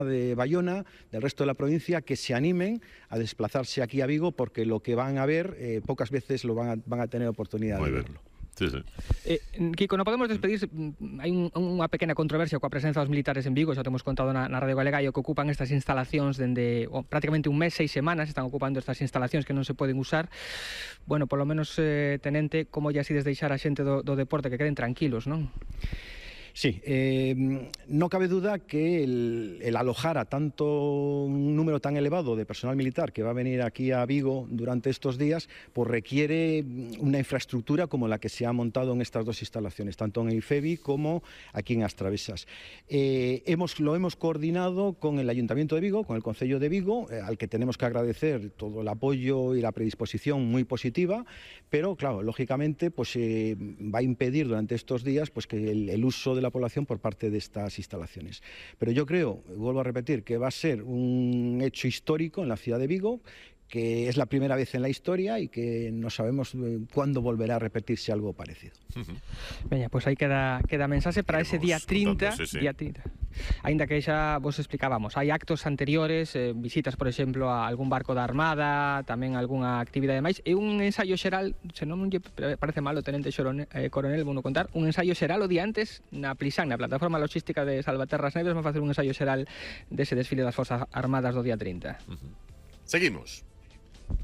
de Bayona, del resto de la provincia, que se animen a desplazarse aquí a Vigo, porque lo que van a ver pocas veces lo van a tener oportunidad de verlo. Sí, sí. Kiko, non podemos despedir. Hai unha pequena controversia coa presenza dos militares en Vigo, xa temos contado na Radio Galega, e o que ocupan estas instalacións dende prácticamente un mes, 6 semanas están ocupando estas instalacións que non se poden usar. Bueno, polo menos, tenente, como lle asides deixar a xente do deporte que queden tranquilos, non? Sí, no cabe duda que el alojar a un número tan elevado de personal militar que va a venir aquí a Vigo durante estos días, pues requiere una infraestructura como la que se ha montado en estas dos instalaciones, tanto en IFEBI como aquí en As Travesas. Lo hemos coordinado con el Ayuntamiento de Vigo, con el Concello de Vigo, al que tenemos que agradecer todo el apoyo y la predisposición muy positiva, pero claro, lógicamente pues va a impedir durante estos días pues que el uso de la población por parte de estas instalaciones. Pero yo creo, vuelvo a repetir, que va a ser un hecho histórico en la ciudad de Vigo, que es la primera vez en la historia y que no sabemos cuándo volverá a repetirse algo parecido. Veña, pois aí queda mensaxe para ese día 30, sí. día 30. Aínda que xa vos explicábamos, hai actos anteriores, visitas, por exemplo, a algún barco da Armada, tamén algunha actividade máis, e un ensaio xeral, se non lle parece mal o tenente coronel, vou non contar, un ensaio xeral o día antes na Plisán, na plataforma logística de Salvaterras Neves, vamos a facer un ensaio xeral dese desfile das Forzas Armadas do día 30. Seguimos.